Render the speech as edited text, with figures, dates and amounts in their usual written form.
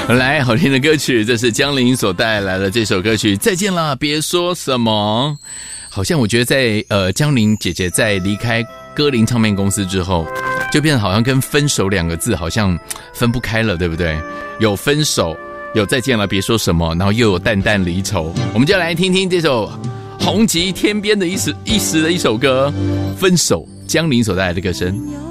来，好听的歌曲，这是江玲所带来的这首歌曲《再见了别说什么》。好像我觉得在江玲姐姐在离开歌林唱片公司之后，就变得好像跟分手两个字好像分不开了，对不对？有分手，有再见了别说什么，然后又有淡淡离愁。我们就来听听这首红极天边的一时的一首歌《分手》，江玲所带来的歌声。